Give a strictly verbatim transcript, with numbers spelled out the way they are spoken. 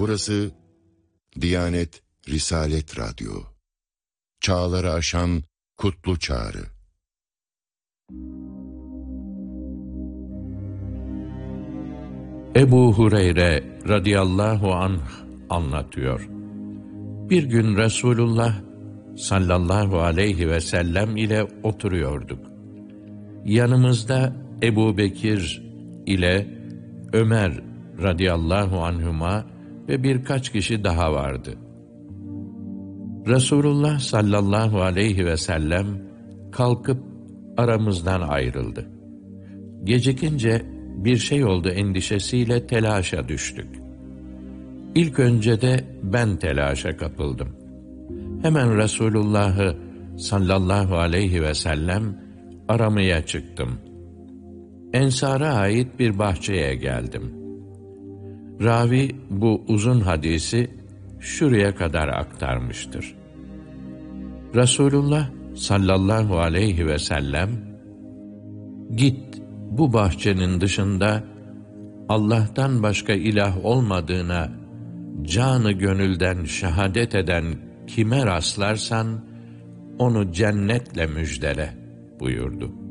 Burası Diyanet Risalet Radyo. Çağları aşan kutlu çağrı. Ebu Hureyre radıyallahu anh anlatıyor. Bir gün Resulullah sallallahu aleyhi ve sellem ile oturuyorduk. Yanımızda Ebu Bekir ile Ömer radıyallahu anhuma ve birkaç kişi daha vardı. Resulullah sallallahu aleyhi ve sellem kalkıp aramızdan ayrıldı. Gecikince bir şey oldu endişesiyle telaşa düştük. İlk önce de ben telaşa kapıldım. Hemen Resulullah'ı sallallahu aleyhi ve sellem aramaya çıktım. Ensar'a ait bir bahçeye geldim. Ravi bu uzun hadisi şuraya kadar aktarmıştır. Resulullah sallallahu aleyhi ve sellem, "Git bu bahçenin dışında Allah'tan başka ilah olmadığına canı gönülden şehadet eden kime rastlarsan onu cennetle müjdele" buyurdu.